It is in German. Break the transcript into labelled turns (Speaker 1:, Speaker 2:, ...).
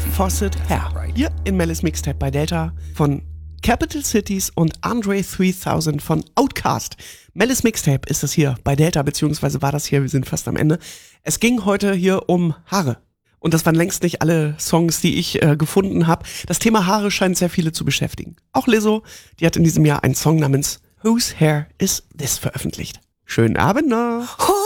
Speaker 1: Fawcett Hair. Hier in Mellis Mixtape bei Delta von Capital Cities und Andre 3000 von Outkast. Mellis Mixtape ist es hier bei Delta, beziehungsweise war das hier, wir sind fast am Ende. Es ging heute hier um Haare. Und das waren längst nicht alle Songs, die ich gefunden habe. Das Thema Haare scheint sehr viele zu beschäftigen. Auch Lizzo, die hat in diesem Jahr einen Song namens Whose Hair Is This veröffentlicht. Schönen Abend noch.